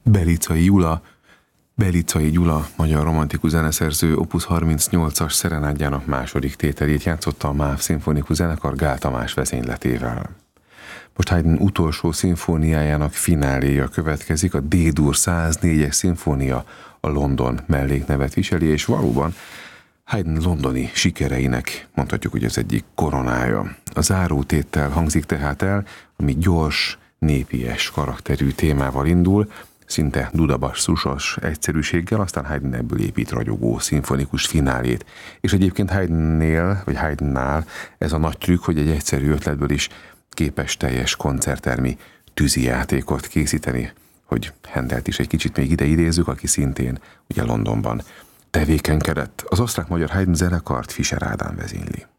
Belicai Gyula, magyar romantikus zeneszerző Opus 38-as szerenádjának második tételét játszotta a MÁV szimfonikus zenekar Gál Tamás vezényletével. Most Haydn utolsó szimfóniájának fináléja következik, a D-dur 104-es szimfónia, a London melléknevet viseli, és valóban Haydn londoni sikereinek mondhatjuk, hogy az egyik koronája. A zárótétel hangzik tehát el, ami gyors, népies karakterű témával indul, szinte dudabasszusos egyszerűséggel, aztán Haydn ebből épít ragyogó szimfonikus finálét. És egyébként Haydnnál ez a nagy trükk, hogy egy egyszerű ötletből is képes teljes koncerttermi tűzijátékot készíteni, hogy Händelt is egy kicsit még ide idézzük, aki szintén ugye Londonban tevékenykedett. Az osztrák-magyar Haydn zenekart Fischer Ádám vezényli.